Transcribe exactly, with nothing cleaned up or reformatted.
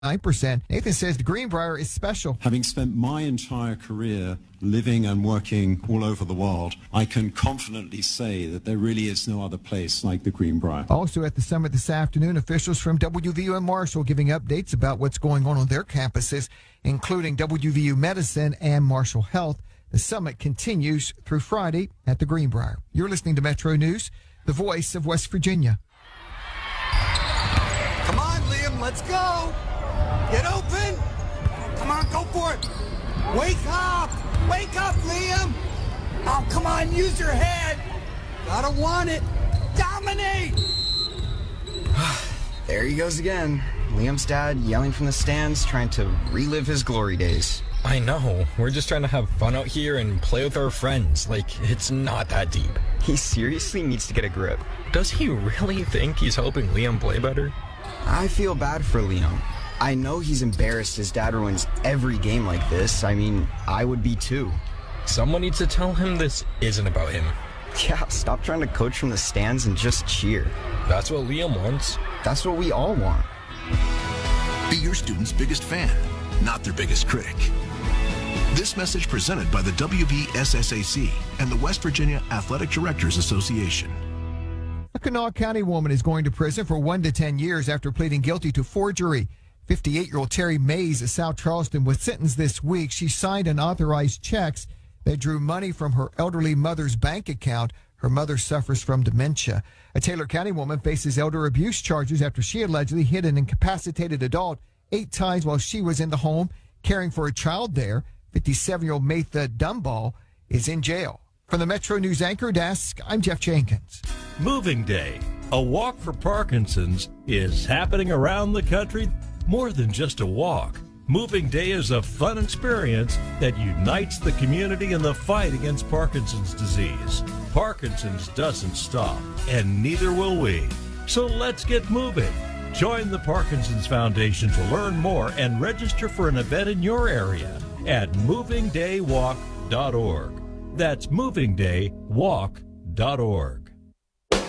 nine percent. Nathan says the Greenbrier is special. Having spent my entire career living and working all over the world, I can confidently say that there really is no other place like the Greenbrier. Also at the summit this afternoon, officials from W V U and Marshall giving updates about what's going on on their campuses, including W V U Medicine and Marshall Health. The summit continues through Friday at the Greenbrier. You're listening to Metro News, the voice of West Virginia. Come on, Liam, let's go. Get open. Come on, go for it. Wake up. Wake up, Liam. Oh, come on, use your head. Gotta want it. Dominate. There he goes again. Liam's dad yelling from the stands, trying to relive his glory days. I know. We're just trying to have fun out here and play with our friends. Like, it's not that deep. He seriously needs to get a grip. Does he really think he's helping Liam play better? I feel bad for Liam. I know he's embarrassed his dad ruins every game like this. I mean, I would be too. Someone needs to tell him this isn't about him. Yeah, stop trying to coach from the stands and just cheer. That's what Liam wants. That's what we all want. Be your student's biggest fan, not their biggest critic. This message presented by the W V S S A C and the West Virginia Athletic Directors Association. A Kanawha County woman is going to prison for one to ten years after pleading guilty to forgery. fifty-eight-year-old Terry Mays of South Charleston was sentenced this week. She signed and authorized checks that drew money from her elderly mother's bank account. Her mother suffers from dementia. A Taylor County woman faces elder abuse charges after she allegedly hit an incapacitated adult eight times while she was in the home caring for a child there. fifty-seven-year-old Matha Dumball is in jail. From the Metro News Anchor Desk, I'm Jeff Jenkins. Moving Day, a walk for Parkinson's, is happening around the country. More than just a walk. Moving Day is a fun experience that unites the community in the fight against Parkinson's disease. Parkinson's doesn't stop, and neither will we. So let's get moving. Join the Parkinson's Foundation to learn more and register for an event in your area at moving day walk dot org. That's moving day walk dot org.